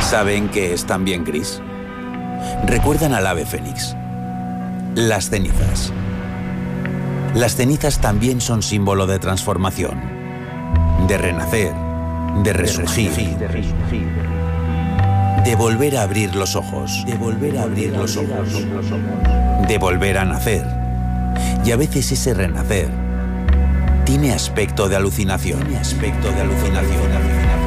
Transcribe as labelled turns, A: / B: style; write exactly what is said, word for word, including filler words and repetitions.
A: ¿Saben qué es también gris? Recuerdan al ave fénix. Las cenizas. Las cenizas también son símbolo de transformación, de renacer, de resurgir, de volver a abrir los ojos, de volver a abrir los ojos, de volver a nacer. Y a veces ese renacer tiene aspecto de alucinación, tiene aspecto de alucinación.